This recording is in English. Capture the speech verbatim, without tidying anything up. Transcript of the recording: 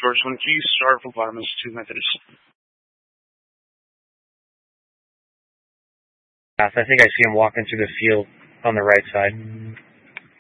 George one, please start for Varmus two Methodist. I think I see him walking through the field on the right side.